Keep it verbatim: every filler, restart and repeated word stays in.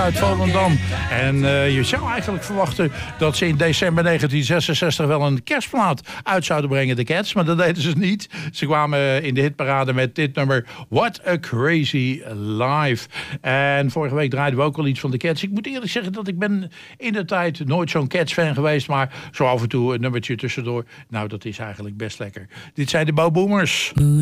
uit Volendam. En uh, je zou eigenlijk verwachten dat ze in december negentien zesenzestig wel een kerstplaat uit zouden brengen, de Cats. Maar dat deden ze niet. Ze kwamen in de hitparade met dit nummer What a Crazy Life. En vorige week draaiden we ook al iets van de Cats. Ik moet eerlijk zeggen dat ik ben in de tijd nooit zo'n Cats-fan geweest. Maar zo af en toe een nummertje tussendoor. Nou, dat is eigenlijk best lekker. Dit zijn de Bo Boomers.